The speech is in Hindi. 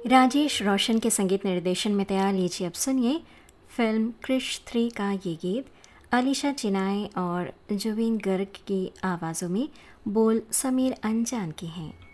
राजेश रोशन के संगीत निर्देशन में तैयार लीजिए अब सुनिए फिल्म क्रिश 3 का ये गीत। अलीशा चिनाय और जुबिन गर्ग की आवाज़ों में, बोल समीर अनजान के हैं।